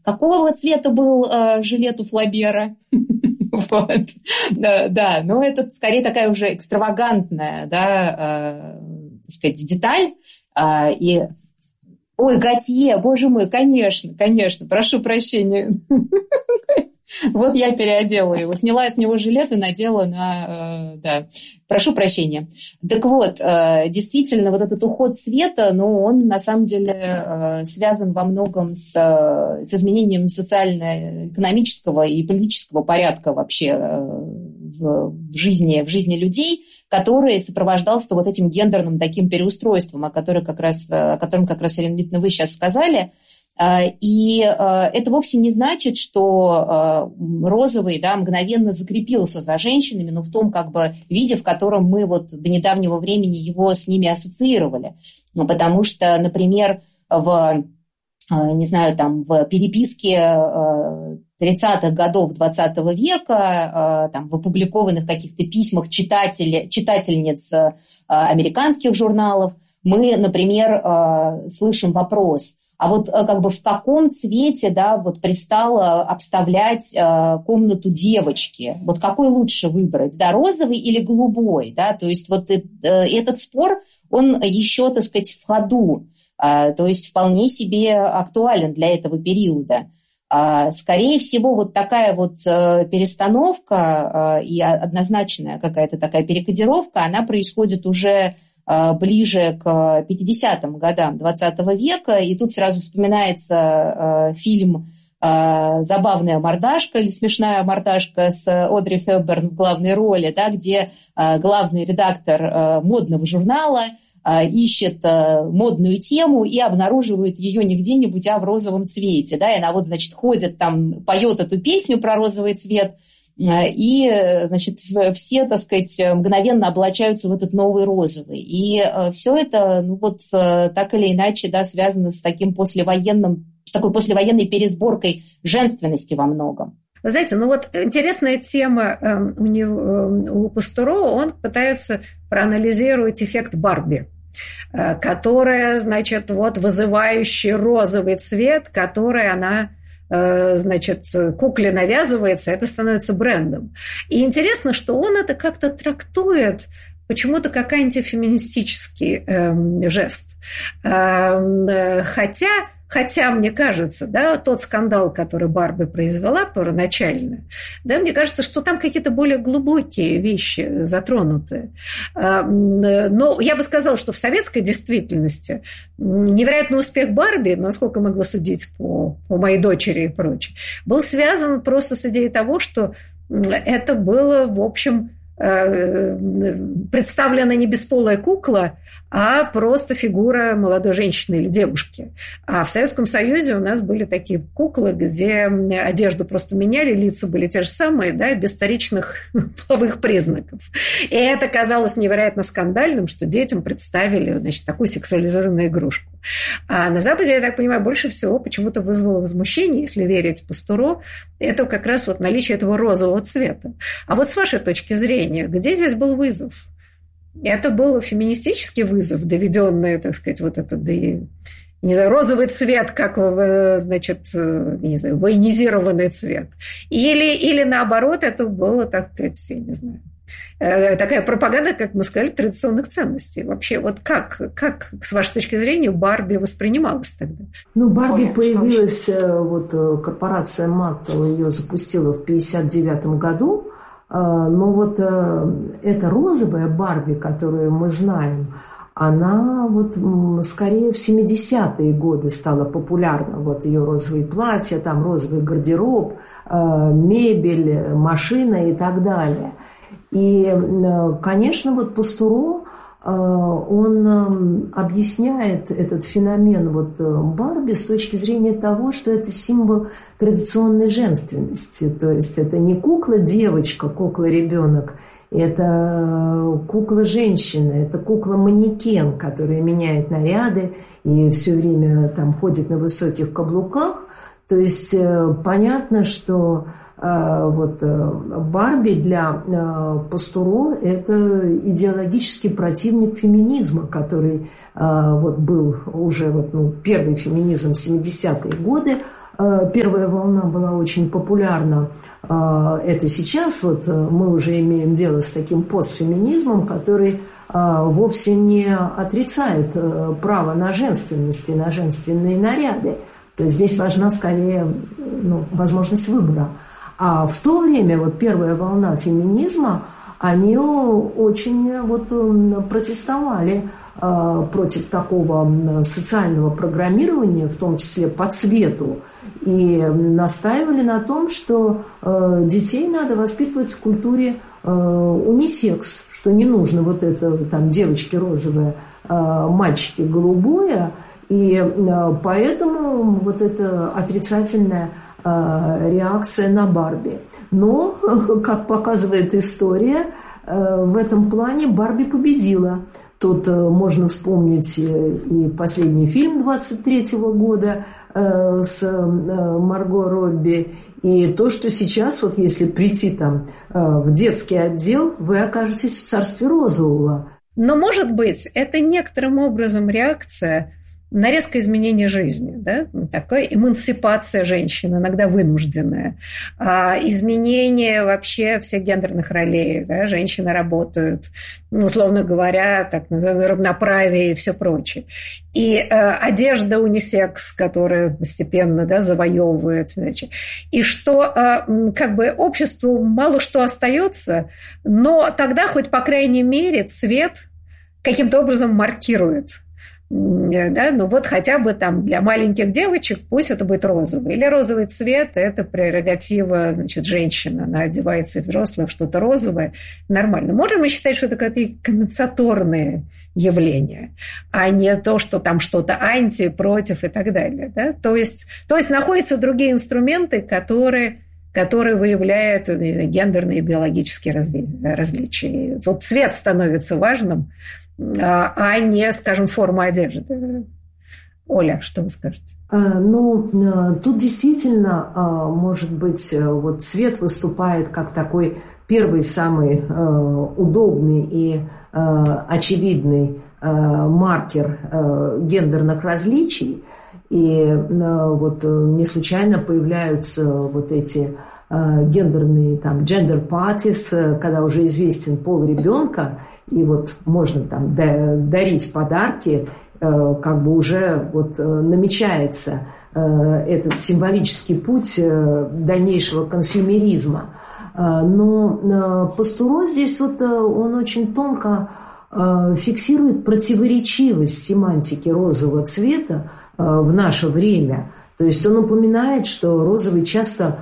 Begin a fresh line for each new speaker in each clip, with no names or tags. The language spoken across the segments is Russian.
Какого цвета был жилет у Флабера? Вот. Да, но это скорее такая уже экстравагантная, да, так сказать, деталь. И... Ой, Готье, боже мой, конечно, прошу прощения. Вот я переодела его, сняла с него жилет и надела на... Да, прошу прощения. Так вот, действительно, вот этот уход цвета, ну, он на самом деле связан во многом с изменением социально-экономического и политического порядка вообще в жизни людей, который сопровождался вот этим гендерным таким переустройством, о котором как раз, Елена Дмитриевна, вы сейчас сказали. И это вовсе не значит, что розовый, да, мгновенно закрепился за женщинами, но в том как бы виде, в котором мы вот до недавнего времени его с ними ассоциировали. Потому что, например, в переписке 30-х годов XX века, там, в опубликованных каких-то письмах читательниц американских журналов, мы, например, слышим вопрос: а вот как бы в каком цвете, да, вот пристало обставлять комнату девочки? Вот какой лучше выбрать, да, розовый или голубой, да? То есть вот этот спор, он еще, так сказать, в ходу, то есть вполне себе актуален для этого периода. Скорее всего, вот такая вот перестановка и однозначная какая-то такая перекодировка, она происходит уже ближе к 50-м годам XX века, и тут сразу вспоминается фильм «Забавная мордашка» или «Смешная мордашка» с Одри Хепберн в главной роли, да, где главный редактор модного журнала ищет модную тему и обнаруживает ее не где-нибудь, а в розовом цвете. Да, и она вот, значит, ходит там, поет эту песню про розовый цвет, и, значит, все, так сказать, мгновенно облачаются в этот новый розовый. И все это, ну вот, так или иначе, да, связано с такой послевоенной пересборкой женственности во многом.
Вы знаете, ну вот интересная тема у Пастуро, он пытается проанализировать эффект Барби, которая, значит, вот вызывающий розовый цвет, который она, значит, кукле навязывается, это становится брендом. И интересно, что он это как-то трактует почему-то как антифеминистический жест. Хотя, мне кажется, да, тот скандал, который Барби произвела первоначально, да, мне кажется, что там какие-то более глубокие вещи затронуты. Но я бы сказала, что в советской действительности невероятный успех Барби, насколько могла судить по моей дочери и прочее, был связан просто с идеей того, что это было, в общем, представлена не бесполая кукла, а просто фигура молодой женщины или девушки. А в Советском Союзе у нас были такие куклы, где одежду просто меняли, лица были те же самые, да, без вторичных половых признаков. И это казалось невероятно скандальным, что детям представили, значит, такую сексуализированную игрушку. А на Западе, я так понимаю, больше всего почему-то вызвало возмущение, если верить Пастуро, это как раз вот наличие этого розового цвета. А вот с вашей точки зрения, где здесь был вызов? Это был феминистический вызов, доведенный, так сказать, вот этот, не знаю, розовый цвет, как, значит, не знаю, военизированный цвет. Или наоборот, это было, так сказать, я не знаю, такая пропаганда, как мы сказали, традиционных ценностей. Вообще, вот как с вашей точки зрения, Барби воспринималась тогда?
Ну, Барби появилась, вот корпорация Маттел ее запустила в 1959 году. Но вот эта розовая Барби, которую мы знаем, она вот скорее в 70-е годы стала популярна. Вот ее розовые платья, там розовый гардероб, мебель, машина и так далее. И, конечно, вот Пастуро, он объясняет этот феномен вот Барби с точки зрения того, что это символ традиционной женственности. То есть это не кукла-девочка, кукла-ребенок, это кукла-женщина, это кукла-манекен, которая меняет наряды и все время там ходит на высоких каблуках. То есть понятно, что вот Барби для Пастуро – это идеологический противник феминизма, который вот был уже вот, первый феминизм в 70-е годы, первая волна была очень популярна. Это сейчас вот мы уже имеем дело с таким постфеминизмом, который вовсе не отрицает право на женственность и на женственные наряды. То есть здесь важна скорее возможность выбора. А в то время вот первая волна феминизма, они очень протестовали против такого социального программирования, в том числе по цвету, и настаивали на том, что детей надо воспитывать в культуре унисекс, что не нужно вот это там девочки розовые, мальчики голубое, и поэтому вот это отрицательная реакция на Барби. Но, как показывает история, в этом плане Барби победила. Тут можно вспомнить и последний фильм 23-го года с Марго Робби, и то, что сейчас, вот если прийти там в детский отдел, вы окажетесь в царстве розового.
Но, может быть, это некоторым образом реакция на резкое изменение жизни, да? Такая эмансипация женщин, иногда вынужденная, изменение вообще всех гендерных ролей, да? Женщины работают, условно говоря, так называемое равноправие и все прочее. И одежда унисекс, которая постепенно, да, завоевывает, значит, и что как бы обществу мало что остается, но тогда хоть по крайней мере цвет каким-то образом маркирует. Да, ну вот хотя бы там для маленьких девочек пусть это будет розовый. Или розовый цвет – это прерогатива, значит, женщины. Она одевается взрослая в что-то розовое. Нормально. Можем мы считать, что это какие-то компенсаторные явления, а не то, что там что-то анти, против и так далее. Да? То есть находятся другие инструменты, которые выявляют гендерные и биологические различия. Вот цвет становится важным, а не, скажем, форма одежды. Оля, что вы скажете?
Тут действительно, может быть, вот цвет выступает как такой первый, самый удобный и очевидный маркер гендерных различий. И вот не случайно появляются вот эти гендерные там gender parties, когда уже известен пол ребенка, и вот можно там дарить подарки, как бы уже вот намечается этот символический путь дальнейшего консюмеризма. Но Пастуро здесь вот он очень тонко фиксирует противоречивость семантики розового цвета в наше время. То есть он упоминает, что розовый часто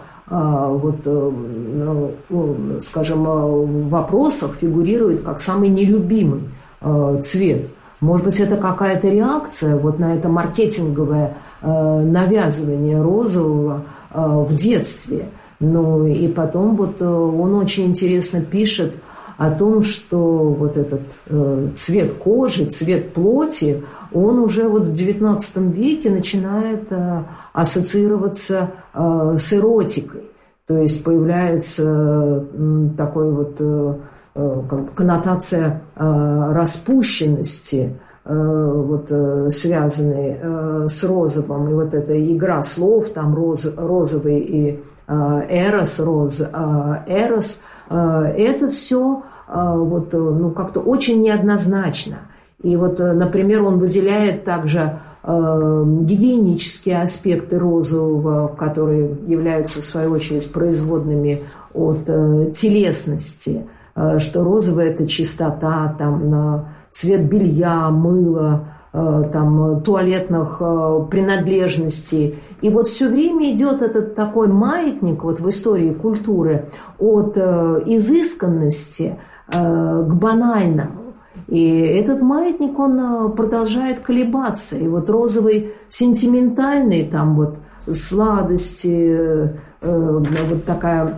скажем, в вопросах фигурирует как самый нелюбимый цвет. Может быть, это какая-то реакция вот на это маркетинговое навязывание розового в детстве. Ну и потом вот он очень интересно пишет о том, что вот этот цвет кожи, цвет плоти, он уже вот в XIX веке начинает ассоциироваться с эротикой. То есть появляется такой вот как бы коннотация распущенности, вот, связанной с розовым. И вот эта игра слов, там розовый и эрос, эрос, это все вот, как-то очень неоднозначно. И вот, например, он выделяет также гигиенические аспекты розового, которые являются, в свою очередь, производными от телесности, что розовое – это чистота, там, цвет белья, мыла, там, туалетных принадлежностей. И вот все время идет этот такой маятник вот в истории культуры от изысканности к банальному. И этот маятник, он продолжает колебаться. И вот розовый сентиментальный, там вот сладости, вот такая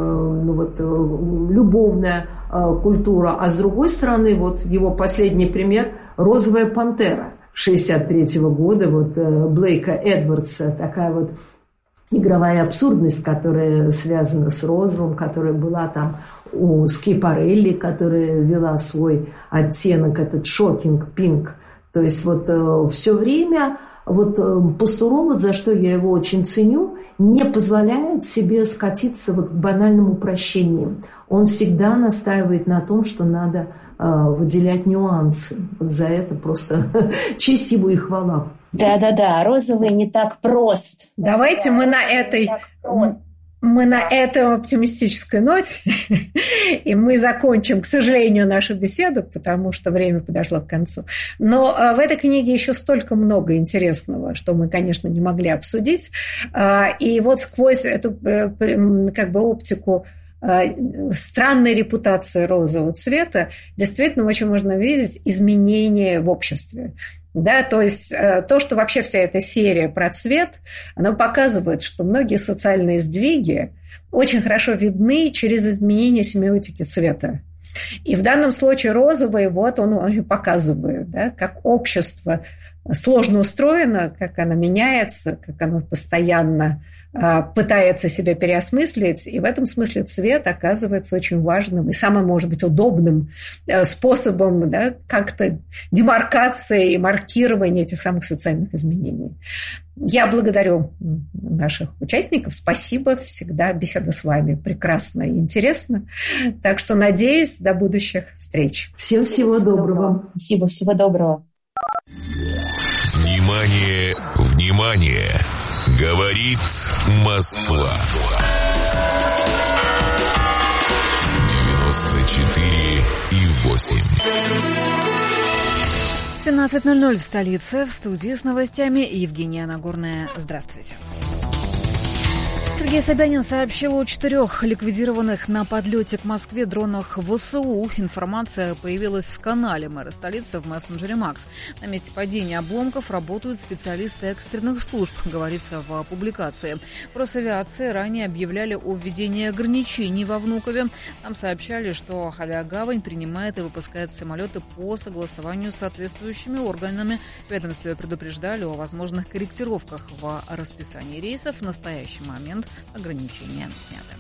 любовная культура. А с другой стороны, вот его последний пример – «Розовая пантера» 1963 года, вот Блейка Эдвардса, такая вот игровая абсурдность, которая связана с розовым, которая была там у Скипарелли, которая вела свой оттенок, этот шокинг пинк. То есть вот все время вот постуробот, за что я его очень ценю, не позволяет себе скатиться вот к банальным упрощениям. Он всегда настаивает на том, что надо выделять нюансы. Вот за это просто честь ему и хвала.
Да-да-да, розовый не так прост.
Давайте мы на этой оптимистической ноте и мы закончим, к сожалению, нашу беседу, потому что время подошло к концу. Но в этой книге еще столько много интересного, что мы, конечно, не могли обсудить. И вот сквозь эту как бы оптику странной репутации розового цвета действительно очень можно видеть изменения в обществе. Да, то есть то, что вообще вся эта серия про цвет, она показывает, что многие социальные сдвиги очень хорошо видны через изменение семиотики цвета. И в данном случае розовый, вот он показывает, да, как общество сложно устроено, как оно меняется, как оно постоянно пытается себя переосмыслить, и в этом смысле цвет оказывается очень важным и самым, может быть, удобным способом, да, как-то демаркации и маркирования этих самых социальных изменений. Я благодарю наших участников. Спасибо. Всегда беседа с вами прекрасна и интересна. Так что, надеюсь, до будущих встреч.
Всем всего доброго.
Спасибо, всего доброго.
Внимание, внимание! Говорит Москва. 94,8.
17:00 в столице. В студии с новостями Евгения Нагорная. Здравствуйте. Сергей Собянин сообщил о 4 ликвидированных на подлете к Москве дронах ВСУ. Информация появилась в канале мэра столицы в мессенджере Макс. На месте падения обломков работают специалисты экстренных служб, говорится в публикации. В Росавиации ранее объявляли о введении ограничений во Внукове. Там сообщали, что авиагавань принимает и выпускает самолеты по согласованию с соответствующими органами. В ведомстве предупреждали о возможных корректировках в расписании рейсов. В настоящий момент ограничения сняты.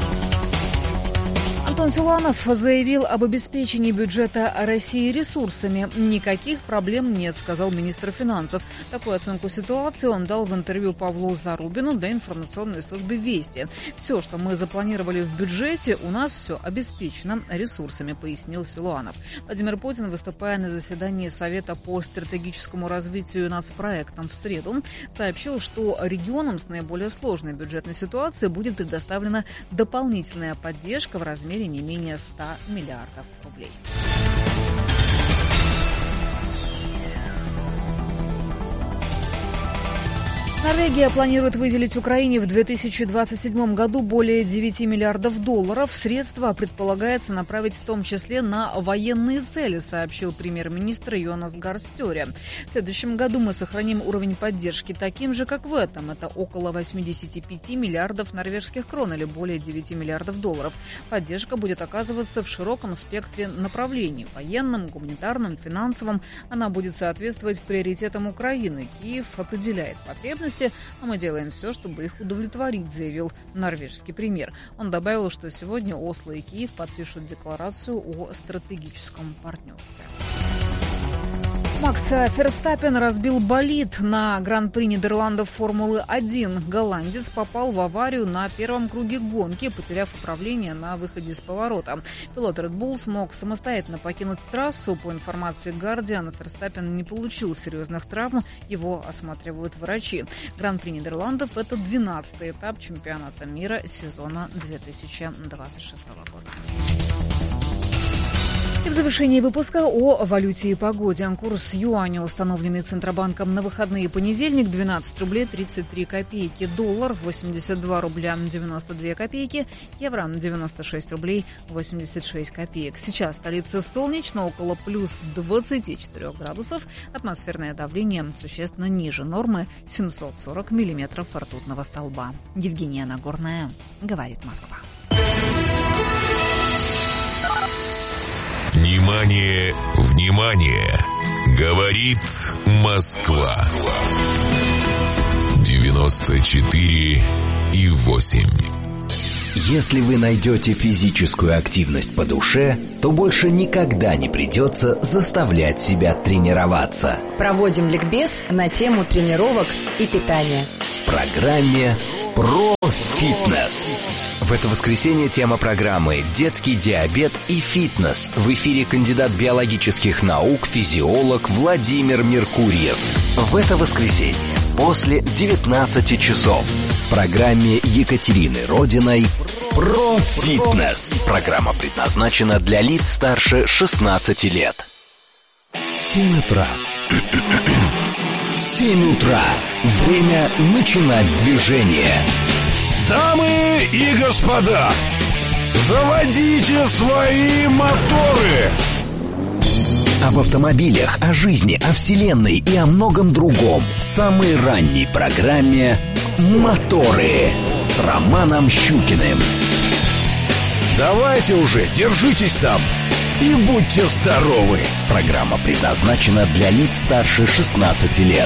Антон Силуанов заявил об обеспечении бюджета России ресурсами. Никаких проблем нет, сказал министр финансов. Такую оценку ситуации он дал в интервью Павлу Зарубину для информационной службы «Вести». Все, что мы запланировали в бюджете, у нас все обеспечено ресурсами, пояснил Силуанов. Владимир Путин, выступая на заседании Совета по стратегическому развитию нацпроектам в среду, сообщил, что регионам с наиболее сложной бюджетной ситуацией будет предоставлена дополнительная поддержка в размере не менее 100 миллиардов рублей. Норвегия планирует выделить Украине в 2027 году более 9 миллиардов долларов. Средства предполагается направить в том числе на военные цели, сообщил премьер-министр Йонас Гар Стёре. В следующем году мы сохраним уровень поддержки таким же, как в этом. Это около 85 миллиардов норвежских крон или более 9 миллиардов долларов. Поддержка будет оказываться в широком спектре направлений – военном, гуманитарном, финансовом. Она будет соответствовать приоритетам Украины. Киев определяет потребности, а мы делаем все, чтобы их удовлетворить, заявил норвежский премьер. Он добавил, что сегодня Осло и Киев подпишут декларацию о стратегическом партнерстве. Макс Ферстаппен разбил болид на Гран-при Нидерландов Формулы-1. Голландец попал в аварию на первом круге гонки, потеряв управление на выходе с поворота. Пилот Red Bull смог самостоятельно покинуть трассу. По информации Guardian, Ферстаппен не получил серьезных травм, его осматривают врачи. Гран-при Нидерландов – это 12-й этап чемпионата мира сезона 2026 года. И в завершении выпуска о валюте и погоде. Курс юаня, установленный Центробанком на выходные понедельник, 12 рублей 33 копейки. Доллар 82 рубля 92 копейки. Евро 96 рублей 86 копеек. Сейчас в столице солнечно, около плюс 24 градусов. Атмосферное давление существенно ниже нормы, 740 миллиметров ртутного столба. Евгения Нагорная, говорит Москва.
Внимание, внимание! Говорит Москва. 94,8.
Если вы найдете физическую активность по душе, то больше никогда не придется заставлять себя тренироваться.
Проводим ликбез на тему тренировок и питания.
В программе «Про фитнес». В это воскресенье тема программы «Детский диабет и фитнес». В эфире кандидат биологических наук, физиолог Владимир Меркурьев. В это воскресенье после 19 часов в программе Екатерины Родиной «Про фитнес». Программа предназначена для лиц старше 16 лет. 7 утра. 7 утра. Время начинать движение.
Дамы и господа, заводите свои моторы!
Об автомобилях, о жизни, о вселенной и о многом другом в самой ранней программе «Моторы» с Романом Щукиным.
Давайте уже, держитесь там и будьте здоровы!
Программа предназначена для лиц старше 16 лет.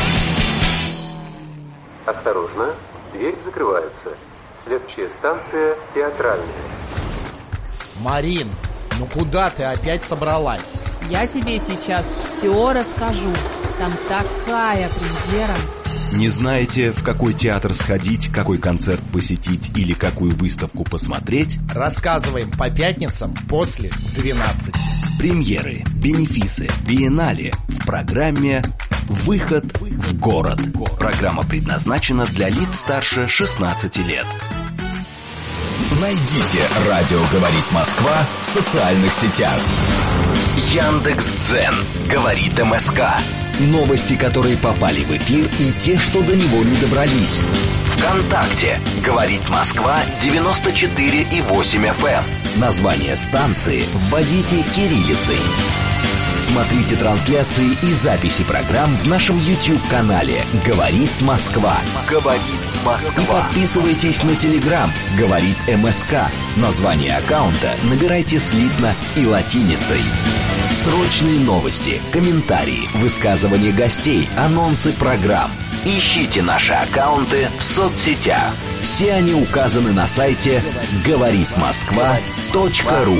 Осторожно, дверь закрывается. Следующая станция Театральная.
Марин, ну куда ты опять собралась?
Я тебе сейчас все расскажу. Там такая премьера.
Не знаете, в какой театр сходить, какой концерт посетить или какую выставку посмотреть?
Рассказываем по пятницам после 12.
Премьеры, бенефисы, биеннале в программе «Выход в город». Программа предназначена для лиц старше 16 лет. Найдите «Радио говорит Москва» в социальных сетях. Яндекс.Дзен говорит МСК. Новости, которые попали в эфир, и те, что до него не добрались. ВКонтакте говорит Москва 94,8 FM. Название станции вводите кириллицей. Смотрите трансляции и записи программ в нашем YouTube-канале «Говорит Москва». «Говорит Москва». И подписывайтесь на Telegram «Говорит МСК». Название аккаунта набирайте слитно и латиницей. Срочные новости, комментарии, высказывания гостей, анонсы программ. Ищите наши аккаунты в соцсетях. Все они указаны на сайте говоритмосква.ру.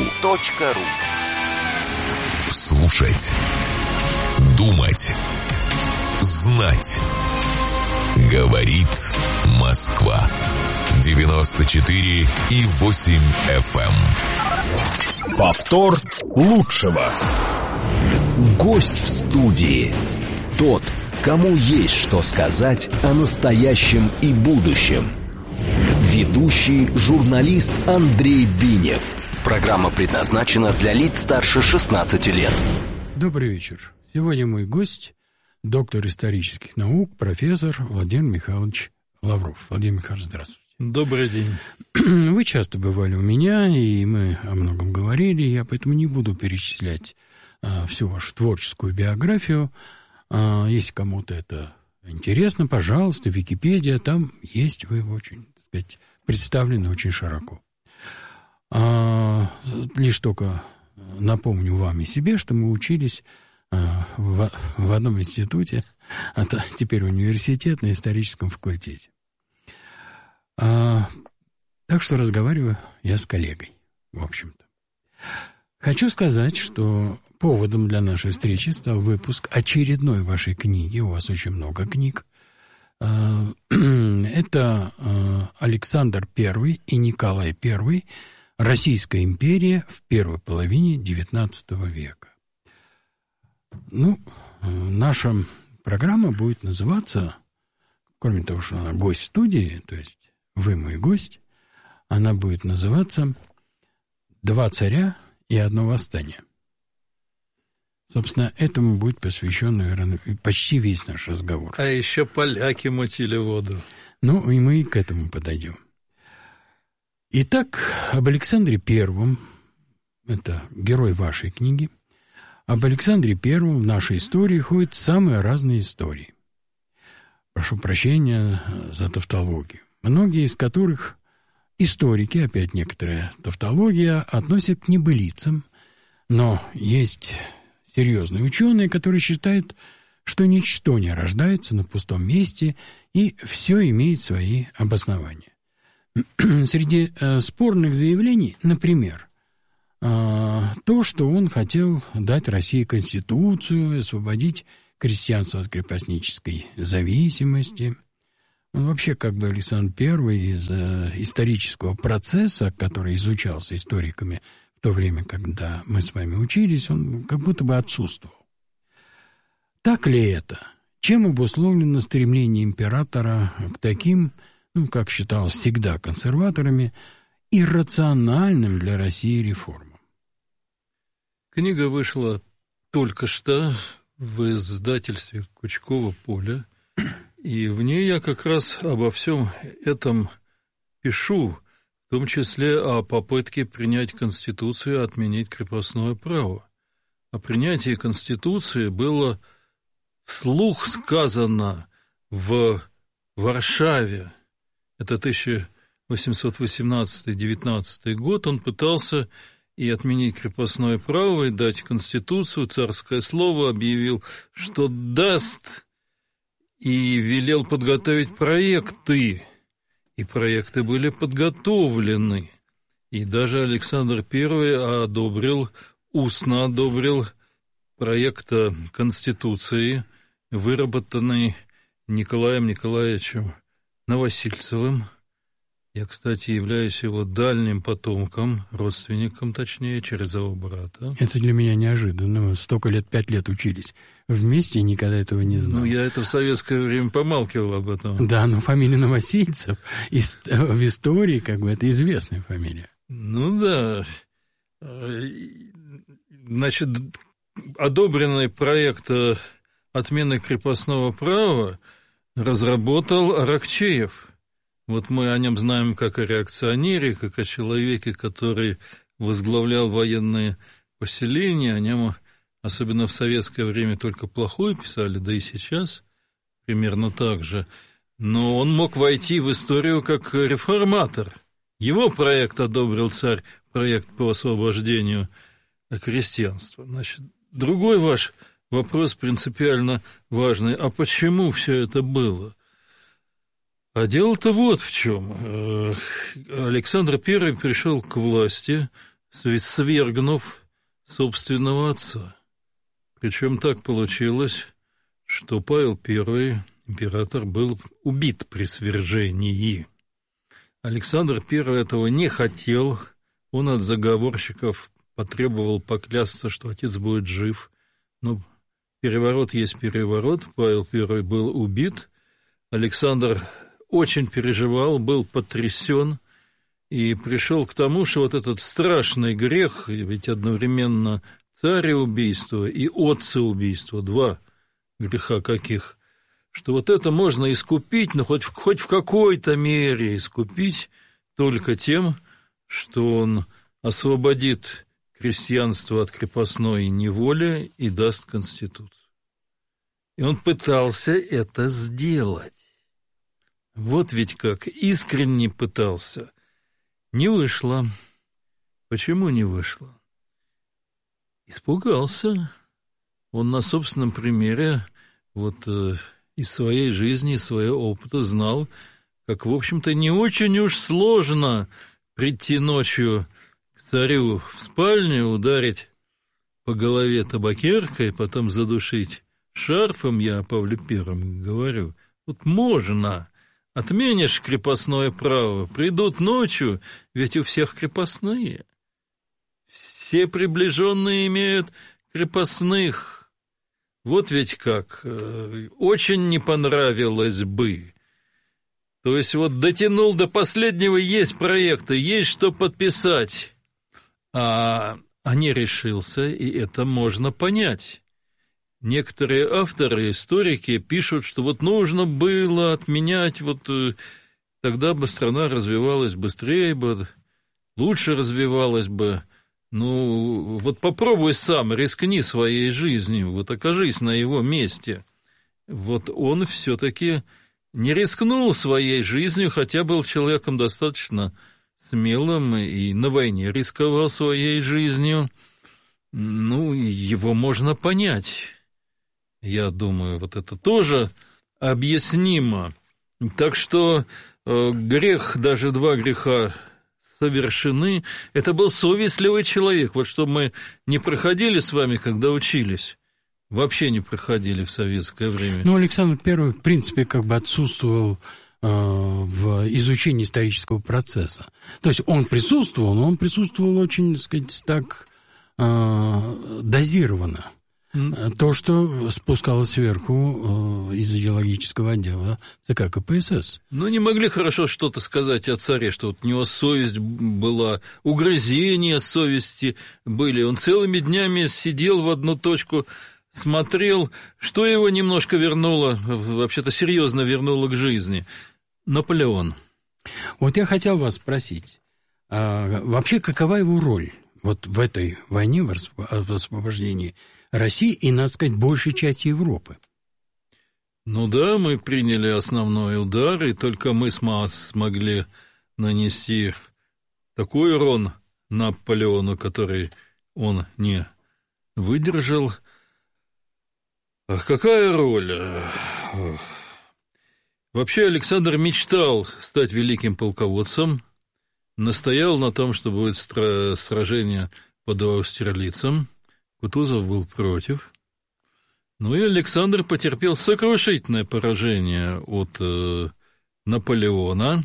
Слушать, думать, знать. Говорит Москва. 94,8 FM.
Повтор лучшего.
Гость в студии. Тот, кому есть что сказать о настоящем и будущем. Ведущий журналист Андрей Бинев. Программа предназначена для лиц старше 16 лет.
Добрый вечер. Сегодня мой гость, доктор исторических наук, профессор Владимир Михайлович Лавров. Владимир Михайлович, здравствуйте.
Добрый день.
Вы часто бывали у меня, и мы о многом говорили. Я поэтому не буду перечислять всю вашу творческую биографию. Если кому-то это интересно, пожалуйста, Википедия, там есть, вы очень, так сказать, представлены очень широко. Лишь только напомню вам и себе, что мы учились в одном институте, а теперь университет, на историческом факультете. Так что разговариваю я с коллегой, в общем-то. Хочу сказать, что поводом для нашей встречи стал выпуск очередной вашей книги. У вас очень много книг. Это Александр I и Николай I. Российская империя в первой половине XIX века. Ну, наша программа будет называться, кроме того, что она гость в студии, то есть вы мой гость, она будет называться «Два царя и одно восстание». Собственно, этому будет посвящен, наверное, почти весь наш разговор.
А еще поляки мутили воду.
Ну, и мы к этому подойдем. Итак, об Александре Первом, это герой вашей книги, об Александре Первом в нашей истории ходят самые разные истории. Прошу прощения за тавтологию. Многие из которых историки, опять некоторая тавтология, относят к небылицам, но есть серьезные ученые, которые считают, что ничто не рождается на пустом месте и все имеет свои обоснования. Среди спорных заявлений, например, то, что он хотел дать России конституцию, освободить крестьянство от крепостнической зависимости. Вообще, как бы Александр I из исторического процесса, который изучался историками в то время, когда мы с вами учились, он как будто бы отсутствовал. Так ли это? Чем обусловлено стремление императора к таким, как считалось всегда консерваторами, иррациональным для России реформам?
Книга вышла только что в издательстве Кучкова-Поля, и в ней я как раз обо всем этом пишу, в том числе о попытке принять Конституцию и отменить крепостное право. О принятии Конституции было вслух сказано в Варшаве. Это 1818-19 год. Он пытался и отменить крепостное право, и дать Конституцию. Царское слово объявил, что даст, и велел подготовить проекты. И проекты были подготовлены. И даже Александр I устно одобрил проект Конституции, выработанный Николаем Николаевичем Новосильцевым. Я, кстати, являюсь его дальним потомком, родственником, точнее, через его брата.
Это для меня неожиданно. Мы 5 лет учились вместе и никогда этого не знал.
Я это в советское время помалкивал об этом.
Да, но фамилия Новосильцев в истории это известная фамилия.
Да. Значит, одобренный проект отмены крепостного права разработал Аракчеев. Мы о нем знаем как о реакционере, как о человеке, который возглавлял военные поселения. О нем, особенно в советское время, только плохое писали, да и сейчас примерно так же. Но он мог войти в историю как реформатор. Его проект одобрил царь, проект по освобождению крестьянства. Значит, другой ваш вопрос принципиально важный. А почему все это было? А дело-то вот в чем. Александр I пришел к власти, свергнув собственного отца. Причем так получилось, что Павел I, император, был убит при свержении. Александр I этого не хотел. Он от заговорщиков потребовал поклясться, что отец будет жив. Но переворот есть переворот. Павел I был убит. Александр очень переживал, был потрясен и пришел к тому, что этот страшный грех, ведь одновременно цареубийство и отцеубийство, 2 греха каких, что это можно искупить, но хоть в какой-то мере искупить только тем, что он освободит крестьянство от крепостной неволи и даст Конституцию. И он пытался это сделать. Вот ведь как, искренне пытался. Не вышло. Почему не вышло? Испугался. Он на собственном примере из своей жизни, из своего опыта знал, как, в общем-то, не очень уж сложно прийти ночью к царю в спальню, ударить по голове табакеркой, потом задушить шарфом, я о Павле Первом говорю. Можно. Отменишь крепостное право, придут ночью, ведь у всех крепостные. Все приближенные имеют крепостных. Вот ведь как. Очень не понравилось бы. То есть дотянул до последнего, есть проекты, есть что подписать. А не решился, и это можно понять. Некоторые авторы, историки пишут, что нужно было отменять, тогда бы страна развивалась быстрее бы, лучше развивалась бы. Попробуй сам, рискни своей жизнью, окажись на его месте. Он все-таки не рискнул своей жизнью, хотя был человеком достаточно смелым и на войне рисковал своей жизнью. Его можно понять. Я думаю, это тоже объяснимо. Так что грех, даже 2 греха совершены. Это был совестливый человек. Вот что мы не проходили с вами, когда учились. Вообще не проходили в советское время.
Ну, Александр I, в принципе, как бы отсутствовал в изучении исторического процесса. То есть он присутствовал, но он присутствовал очень, так сказать, так дозированно. То, что спускалось сверху из идеологического отдела ЦК КПСС.
Ну, не могли хорошо что-то сказать о царе, что вот у него совесть была, угрызения совести были. Он целыми днями сидел в одну точку, смотрел, что его немножко вернуло, вообще-то серьезно вернуло к жизни. Наполеон.
Вот я хотел вас спросить, вообще какова его роль вот в этой войне, в освобождении России и, надо сказать, большей части Европы?
Ну да, мы приняли основной удар, и только мы смогли нанести такой урон Наполеону, который он не выдержал. А какая роль? Вообще Александр мечтал стать великим полководцем, настоял на том, что будет сражение под Аустерлицем. Кутузов был против. Ну и Александр потерпел сокрушительное поражение от Наполеона.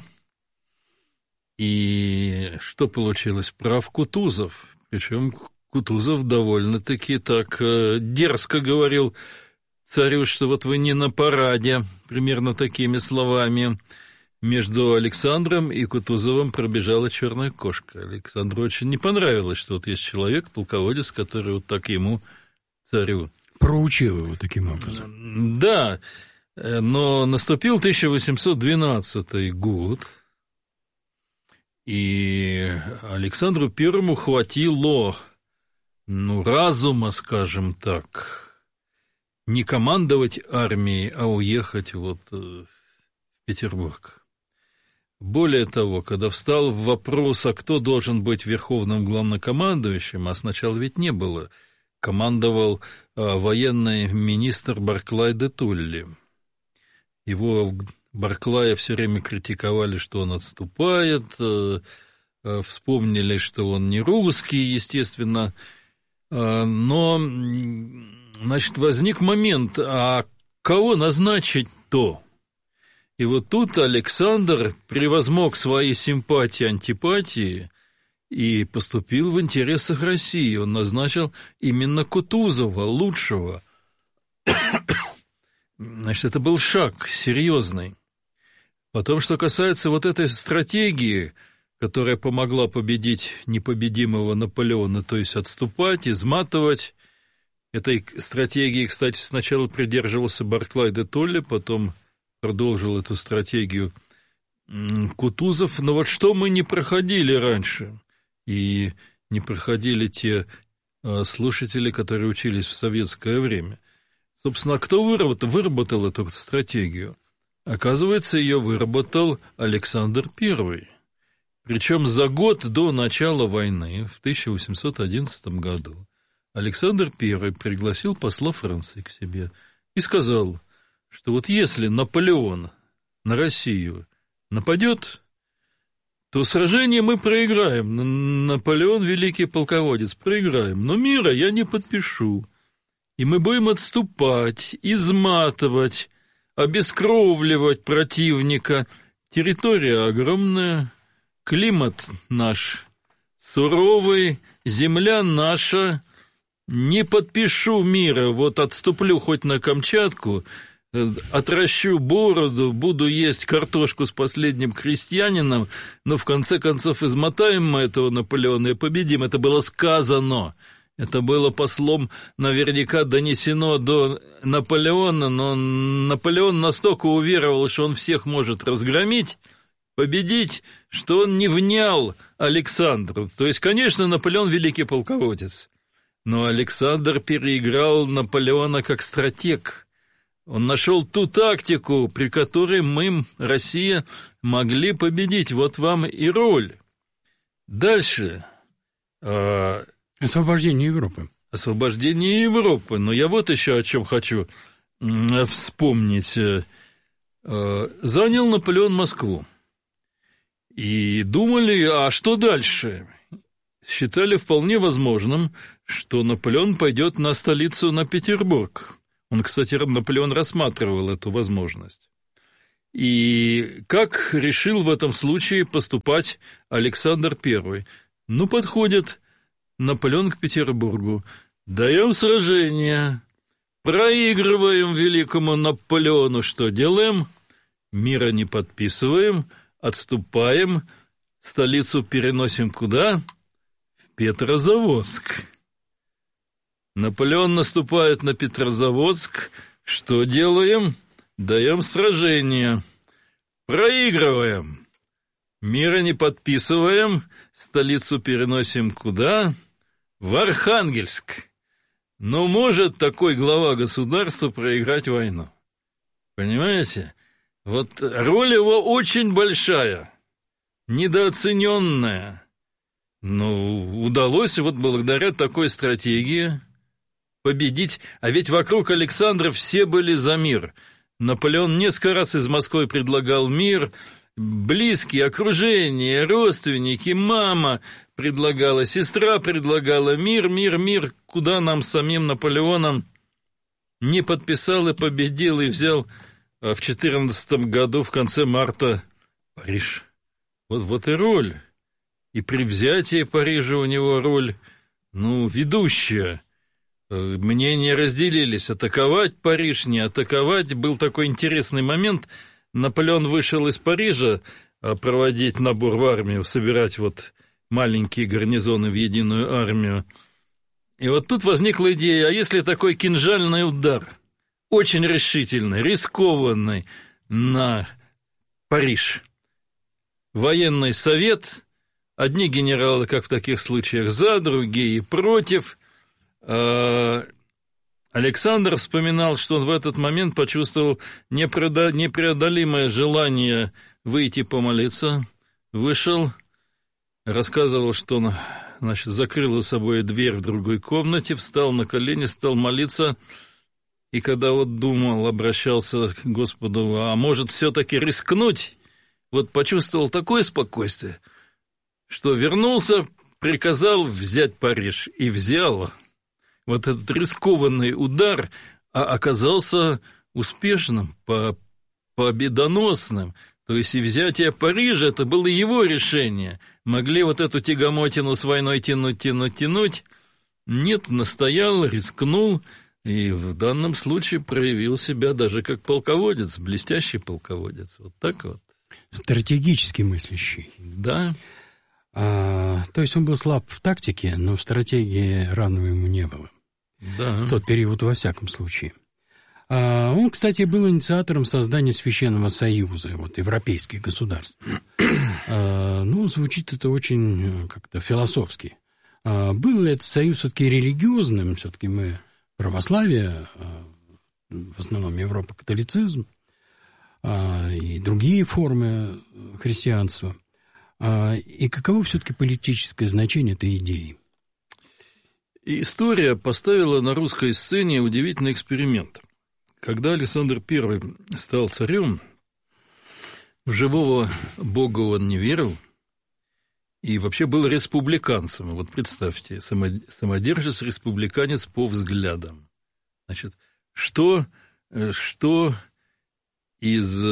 И что получилось? Прав Кутузов. Причем Кутузов довольно-таки так дерзко говорил царю, что вот вы не на параде, примерно такими словами. Между Александром и Кутузовым пробежала черная кошка. Александру очень не понравилось, что вот есть человек, полководец, который вот так ему, царю...
Проучил его таким образом.
Да, но наступил 1812 год, и Александру Первому хватило, разума, скажем так, не командовать армией, а уехать вот в Петербург. Более того, когда встал вопрос, а кто должен быть верховным главнокомандующим, а сначала ведь не было, командовал военный министр Барклай де Толли. Его Барклая все время критиковали, что он отступает, вспомнили, что он не русский, естественно, но, значит, возник момент, а кого назначить-то? И вот тут Александр превозмог свои симпатии, антипатии и поступил в интересах России. Он назначил именно Кутузова, лучшего. Значит, это был шаг серьезный. Потом, что касается вот этой стратегии, которая помогла победить непобедимого Наполеона, то есть отступать, изматывать. Этой стратегии, кстати, сначала придерживался Барклай де Толли, потом продолжил эту стратегию Кутузов. Но вот что мы не проходили раньше, и не проходили те слушатели, которые учились в советское время. Собственно, кто выработал эту стратегию? Оказывается, ее выработал Александр I. Причем за год до начала войны, в 1811 году, Александр I пригласил посла Франции к себе и сказал, что вот если Наполеон на Россию нападет, то сражение мы проиграем. Наполеон, великий полководец, проиграем. Но мира я не подпишу. И мы будем отступать, изматывать, обескровливать противника. Территория огромная, климат наш суровый, земля наша. Не подпишу мира, вот отступлю хоть на Камчатку, отращу бороду, буду есть картошку с последним крестьянином, но в конце концов измотаем мы этого Наполеона и победим. Это было сказано. Это было послом наверняка донесено до Наполеона, но Наполеон настолько уверовал, что он всех может разгромить, победить, что он не внял Александру. То есть, конечно, Наполеон великий полководец, но Александр переиграл Наполеона как стратег. Он нашел ту тактику, при которой мы, Россия, могли победить. Вот вам и роль. Дальше.
Освобождение Европы.
Освобождение Европы. Но я вот еще о чем хочу вспомнить. занял Наполеон Москву. И думали, а что дальше? Считали вполне возможным, что Наполеон пойдет на столицу, на Петербург. Он, кстати, Наполеон рассматривал эту возможность. И как решил в этом случае поступать Александр I? Ну, подходит Наполеон к Петербургу. Даем сражение, проигрываем великому Наполеону, что делаем? Мира не подписываем, отступаем, столицу переносим куда? В Петрозаводск. Наполеон наступает на Петрозаводск, что делаем? Даем сражение, проигрываем, мира не подписываем, столицу переносим куда? В Архангельск. Но может такой глава государства проиграть войну? Понимаете? Вот роль его очень большая, недооцененная. Но удалось вот благодаря такой стратегии победить. А ведь вокруг Александра все были за мир. Наполеон несколько раз из Москвы предлагал мир, близкие, окружение, родственники, мама предлагала, сестра предлагала мир, куда нам самим Наполеоном не подписал и победил, и взял в 14 году в конце марта Париж. Вот и роль. И при взятии Парижа у него роль, ведущая. Мнения разделились, атаковать Париж, не атаковать. Был такой интересный момент. Наполеон вышел из Парижа проводить набор в армию, собирать маленькие гарнизоны в единую армию. И вот тут возникла идея, а если такой кинжальный удар, очень решительный, рискованный, на Париж? Военный совет, одни генералы, как в таких случаях, за, другие против. Александр вспоминал, что он в этот момент почувствовал непреодолимое желание выйти помолиться. Вышел, рассказывал, что он, закрыл за собой дверь в другой комнате, встал на колени, стал молиться. И когда думал, обращался к Господу, а может все-таки рискнуть, почувствовал такое спокойствие, что вернулся, приказал взять Париж, и взял. Этот рискованный удар оказался успешным, победоносным. То есть и взятие Парижа – это было его решение. Могли эту тягомотину с войной тянуть. Нет, настоял, рискнул, и в данном случае проявил себя даже как полководец, блестящий полководец. Так.
Стратегически мыслящий.
Да.
То есть он был слаб в тактике, но в стратегии равного ему не было.
Да.
В тот период, во всяком случае. Он, кстати, был инициатором создания Священного Союза, европейских государств. Звучит это очень как-то философски. Был ли этот союз все-таки религиозным? Все-таки мы православие, в основном Европа, католицизм и другие формы христианства. И каково все-таки политическое значение этой идеи?
История поставила на русской сцене удивительный эксперимент. Когда Александр I стал царем, в живого Бога он не верил и вообще был республиканцем. Представьте, самодержец, республиканец по взглядам. Что из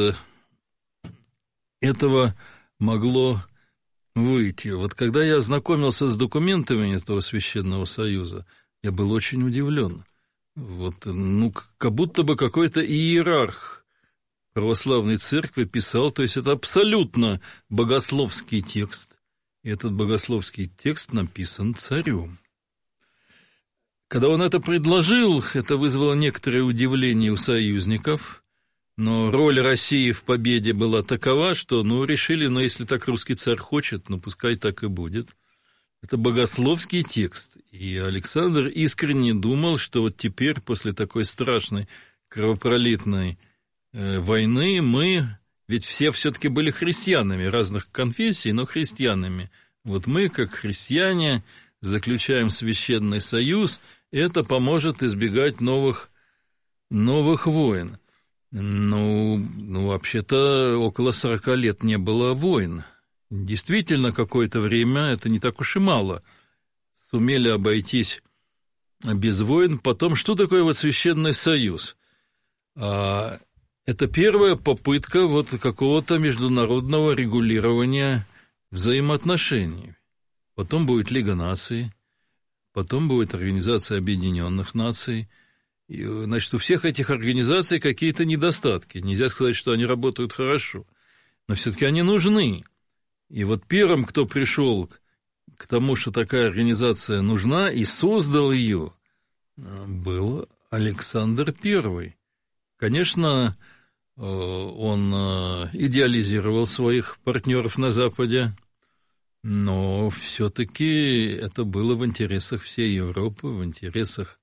этого могло выйти? Когда я ознакомился с документами этого Священного Союза, я был очень удивлен. Как будто бы какой-то иерарх православной церкви писал, то есть это абсолютно богословский текст. И этот богословский текст написан царем. Когда он это предложил, это вызвало некоторое удивление у союзников, но роль России в победе была такова, что, решили, если так русский царь хочет, пускай так и будет. Это богословский текст, и Александр искренне думал, что теперь, после такой страшной кровопролитной войны, мы, ведь все-таки были христианами разных конфессий, но христианами. Мы, как христиане, заключаем священный союз, это поможет избегать новых войн. Ну, вообще-то, около 40 лет не было войн. Действительно, какое-то время, это не так уж и мало, сумели обойтись без войн. Потом, что такое вот Священный Союз? Это первая попытка вот какого-то международного регулирования взаимоотношений. Потом будет Лига наций, потом будет Организация Объединенных Наций. И, значит, у всех этих организаций какие-то недостатки. Нельзя сказать, что они работают хорошо, но все-таки они нужны. И вот первым, кто пришел к тому, что такая организация нужна, и создал ее, был Александр I. Конечно, он идеализировал своих партнеров на Западе, но все-таки это было в интересах всей Европы, в интересах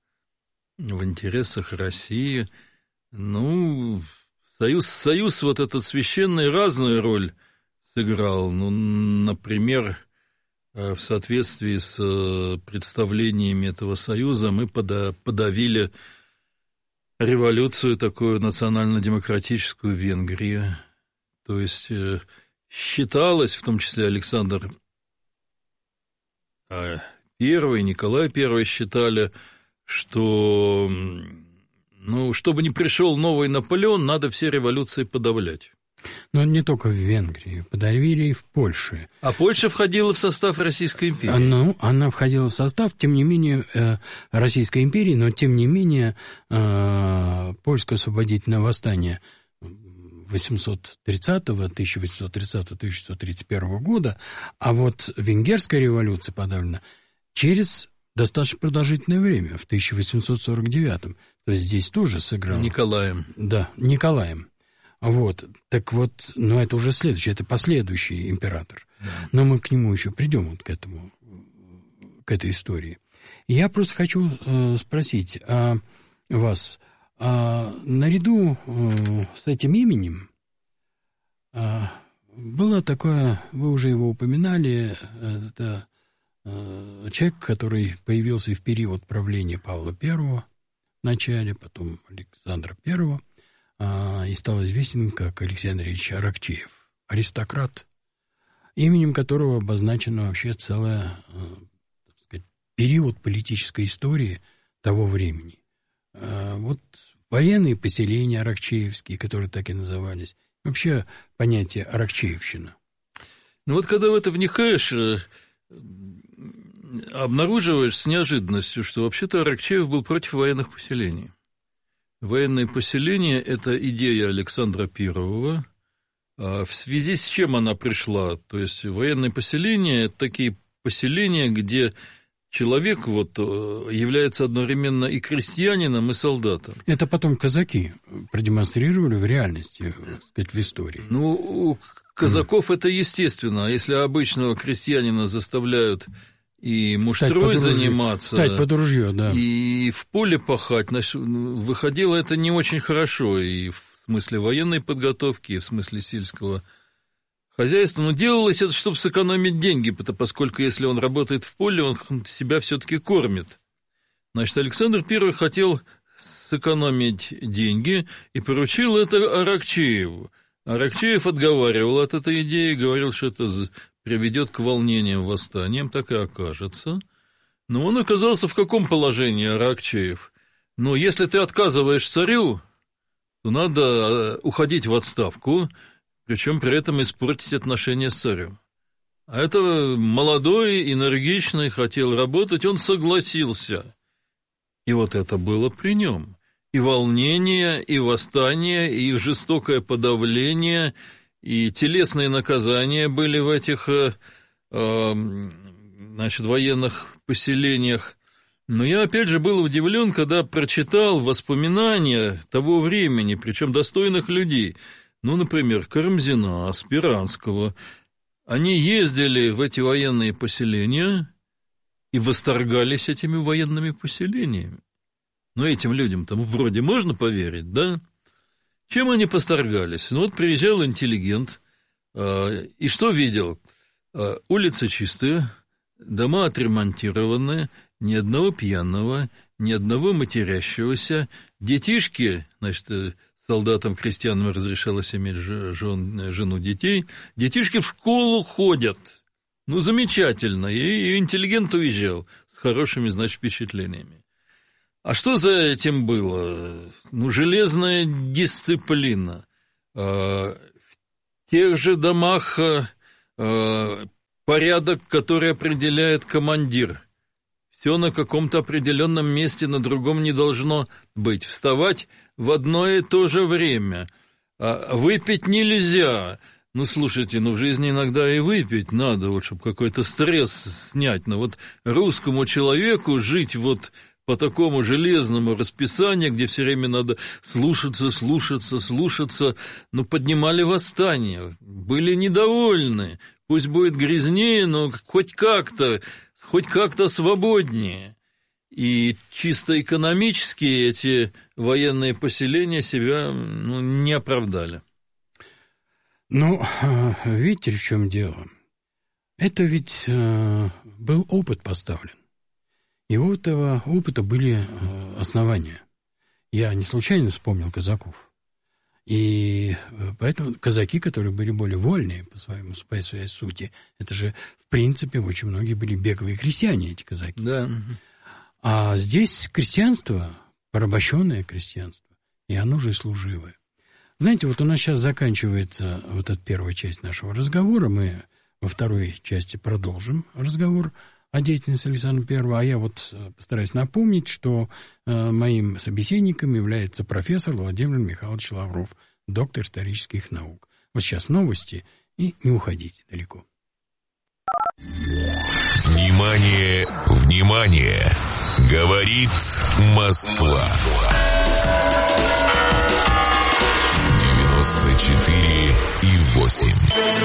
России. Ну, союз вот этот священный разную роль сыграл. Ну, например, в соответствии с представлениями этого союза мы подавили революцию такую национально-демократическую в Венгрии. То есть считалось, в том числе Александр I, Николай I считали, что, чтобы не пришел новый Наполеон, надо все революции подавлять.
Но не только в Венгрии, подавили и в Польше.
А Польша входила в состав Российской империи?
Ну, она входила в состав, тем не менее, Российской империи, но, тем не менее, польское освободительное восстание 1830-1831 года, а вот венгерская революция подавлена через достаточно продолжительное время, в 1849-м. То есть здесь тоже сыграл...
Николаем.
Да, Николаем. Вот, так вот, но это уже следующий, это последующий император. Да. Но мы к нему еще придем, вот к этой истории. И я просто хочу спросить вас, наряду с этим именем было такое, вы уже его упоминали, это человек, который появился в период правления Павла I в начале, потом Александра I, и стал известен как Алексей Андреевич Аракчеев, аристократ, именем которого обозначен вообще целый, так сказать, период политической истории того времени. Вот военные поселения аракчеевские, которые так и назывались, вообще понятие аракчеевщина.
Ну вот когда в это вникаешь, обнаруживаешь с неожиданностью, что вообще-то Аракчеев был против военных поселений. Военные поселения – это идея Александра I. В связи с чем она пришла? То есть военные поселения – это такие поселения, где человек является одновременно и крестьянином, и солдатом.
Это потом казаки продемонстрировали в реальности, так сказать, в истории.
Ну, у казаков это естественно. Если обычного крестьянина заставляют и муштрой заниматься,
стать под ружье, да,
и в поле пахать, значит, выходило это не очень хорошо, и в смысле военной подготовки, и в смысле сельского хозяйства. Но делалось это, чтобы сэкономить деньги, поскольку если он работает в поле, он себя все-таки кормит. Значит, Александр I хотел сэкономить деньги и поручил это Аракчееву. Аракчеев отговаривал от этой идеи, говорил, что это приведет к волнениям, восстаниям, так и окажется. Но он оказался в каком положении, Аракчеев? Ну, если ты отказываешь царю, то надо уходить в отставку, причем при этом испортить отношения с царем. А это молодой, энергичный, хотел работать, он согласился. И вот это было при нем. И волнение, и восстание, и их жестокое подавление, и телесные наказания были в этих, военных поселениях. Но я, опять же, был удивлен, когда прочитал воспоминания того времени, причем достойных людей. Ну, например, Карамзина, Спиранского. Они ездили в эти военные поселения и восторгались этими военными поселениями. Но этим людям там вроде можно поверить, да? Чем они восторгались? Ну, вот приезжал интеллигент, и что видел? Улицы чистые, дома отремонтированные, ни одного пьяного, ни одного матерящегося, детишки, значит, солдатам, крестьянам разрешалось иметь жену, детей. Детишки в школу ходят. Ну, замечательно. И интеллигент уезжал с хорошими, значит, впечатлениями. А что за этим было? Ну, железная дисциплина. В тех же домах порядок, который определяет командир. Все на каком-то определенном месте, на другом не должно быть. Вставать в одно и то же время. Выпить нельзя. Ну, слушайте, в жизни иногда и выпить надо, вот, чтобы какой-то стресс снять. Но вот русскому человеку жить вот по такому железному расписанию, где все время надо слушаться, поднимали восстание, были недовольны. Пусть будет грязнее, но хоть как-то свободнее. И чисто экономически эти военные поселения себя не оправдали.
Ну, видите, в чем дело? Это ведь был опыт поставлен. И у этого опыта были основания. Я не случайно вспомнил казаков. И поэтому казаки, которые были более вольные по своей сути, это же, в принципе, очень многие были беглые крестьяне, эти казаки.
Да.
А здесь крестьянство, порабощенное крестьянство, и оно же служивое. Знаете, вот у нас сейчас заканчивается вот эта первая часть нашего разговора. Мы во второй части продолжим разговор о деятельности Александра I. А я вот постараюсь напомнить, что моим собеседником является профессор Владимир Михайлович Лавров, доктор исторических наук. Вот сейчас новости, и не уходите далеко.
Внимание, внимание! Говорит Москва. 94,8.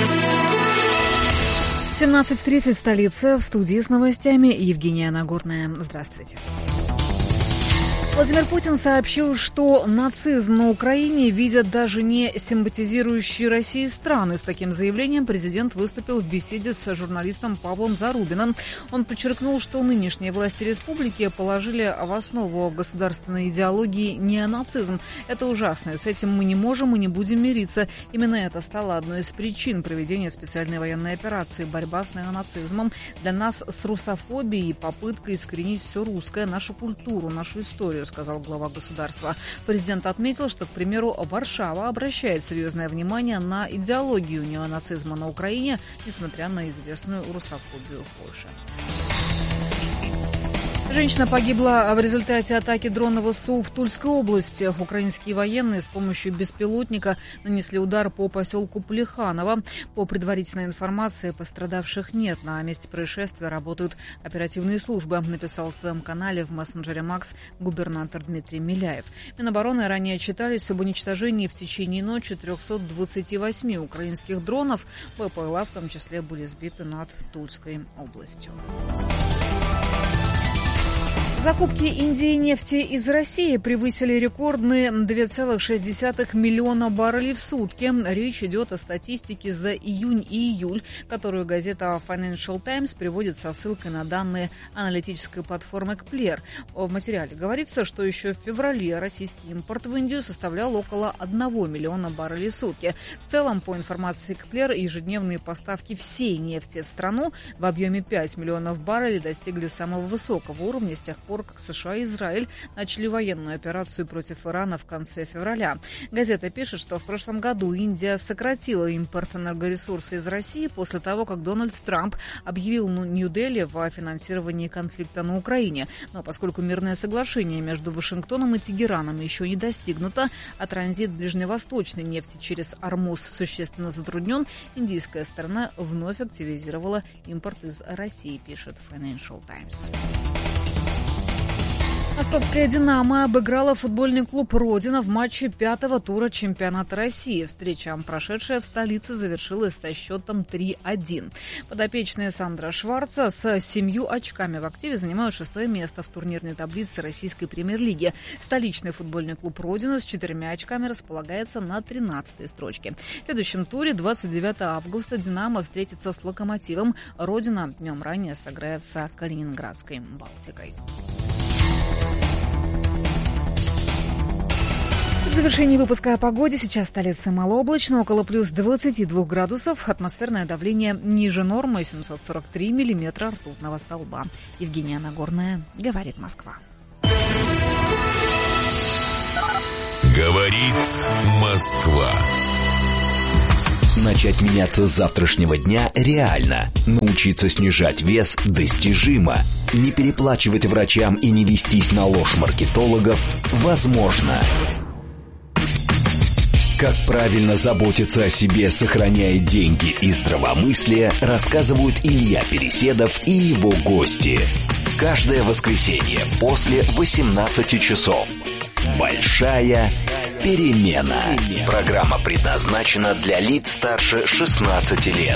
17:30, столица, в студии с новостями Евгения Нагорная. Здравствуйте. Владимир Путин сообщил, что нацизм на Украине видят даже не симпатизирующие России страны. С таким заявлением президент выступил в беседе с журналистом Павлом Зарубиным. Он подчеркнул, что нынешние власти республики положили в основу государственной идеологии неонацизм. Это ужасно, с этим мы не можем и не будем мириться. Именно это стало одной из причин проведения специальной военной операции «Борьба с неонацизмом». Для нас с русофобией попытка искоренить все русское, нашу культуру, нашу историю, сказал глава государства. Президент отметил, что, к примеру, Варшава обращает серьезное внимание на идеологию неонацизма на Украине, несмотря на известную русофобию в Польше. Женщина погибла в результате атаки дронного СУ в Тульской области. Украинские военные с помощью беспилотника нанесли удар по поселку Плеханово. По предварительной информации, пострадавших нет. На месте происшествия работают оперативные службы, написал в своем канале в мессенджере Макс губернатор Дмитрий Миляев. Минобороны ранее отчитались об уничтожении в течение ночи 328 украинских дронов. БПЛА в том числе были сбиты над Тульской областью. Закупки Индии нефти из России превысили рекордные 2,6 миллиона баррелей в сутки. Речь идет о статистике за июнь и июль, которую газета Financial Times приводит со ссылкой на данные аналитической платформы Кплер. В материале говорится, что еще в феврале российский импорт в Индию составлял около 1 миллиона баррелей в сутки. В целом, по информации Кплер, ежедневные поставки всей нефти в страну в объеме 5 миллионов баррелей достигли самого высокого уровня с тех пор, как США и Израиль начали военную операцию против Ирана в конце февраля. Газета пишет, что в прошлом году Индия сократила импорт энергоресурсов из России после того, как Дональд Трамп объявил Нью-Дели в финансировании конфликта на Украине. Но поскольку мирное соглашение между Вашингтоном и Тегераном еще не достигнуто, а транзит ближневосточной нефти через Ормуз существенно затруднен, индийская сторона вновь активизировала импорт из России, пишет Financial Times. Московская «Динамо» обыграла футбольный клуб «Родина» в матче 5-го тура чемпионата России. Встреча, прошедшая в столице, завершилась со счетом 3-1. Подопечные Сандра Шварца с 7 очками в активе занимают 6-е место в турнирной таблице российской премьер-лиги. Столичный футбольный клуб «Родина» с 4 очками располагается на 13-й строчке. В следующем туре 29 августа «Динамо» встретится с «Локомотивом». «Родина» днем ранее сыграет с Калининградской «Балтикой». В завершении выпуска о погоде. Сейчас в столице малооблачно, около плюс 22 градусов. Атмосферное давление ниже нормы, 743 миллиметра ртутного столба. Евгения Нагорная, говорит Москва.
Говорит Москва.
Начать меняться с завтрашнего дня реально. Научиться снижать вес достижимо. Не переплачивать врачам и не вестись на ложь маркетологов возможно. Как правильно заботиться о себе, сохраняя деньги и здравомыслие, рассказывают Илья Переседов и его гости. Каждое воскресенье после 18 часов. Большая перемена. Программа предназначена для лиц старше 16 лет.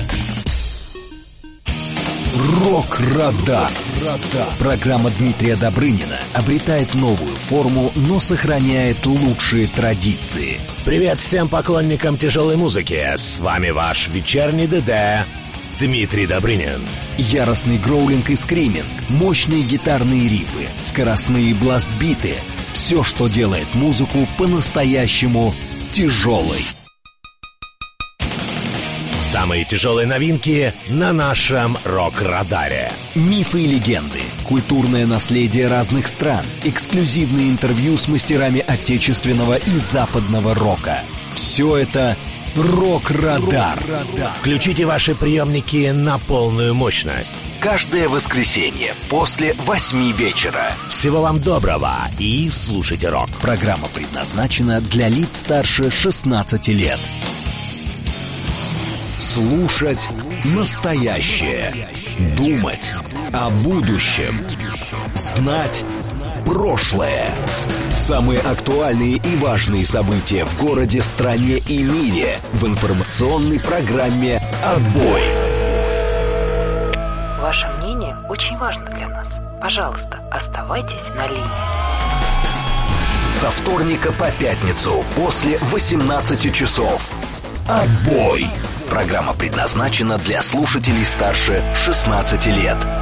Рок-Радар. Программа Дмитрия Добрынина обретает новую форму, но сохраняет лучшие традиции.
Привет всем поклонникам тяжелой музыки. С вами ваш вечерний ДД Дмитрий Добрынин.
Яростный гроулинг и скриминг, мощные гитарные рифы, скоростные бласт-биты. Все, что делает музыку по-настоящему тяжелой.
Самые тяжелые новинки на нашем Рок-Радаре.
Мифы и легенды, культурное наследие разных стран, эксклюзивные интервью с мастерами отечественного и западного рока. Все это Рок-Радар.
Включите ваши приемники на полную мощность.
Каждое воскресенье после 8 вечера.
Всего вам доброго и слушайте рок.
Программа предназначена для лиц старше 16 лет. Слушать настоящее. Думать о будущем. Знать прошлое. Самые актуальные и важные события в городе, стране и мире в информационной программе «Отбой».
Ваше мнение очень важно для нас. Пожалуйста, оставайтесь на линии.
Со вторника по пятницу после 18 часов. «Отбой». Программа предназначена для слушателей старше 16 лет.